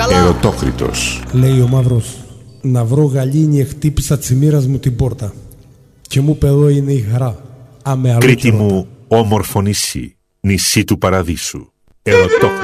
Ερωτόκριτος. Λέει ο Μαύρος. Να βρω γαλήνη, χτύπησα της μοίρας μου την πόρτα. Και μου είπε εδώ είναι η χαρά. Κρήτη μου, όμορφο νησί, νησί του παραδείσου. Ερωτόκριτος.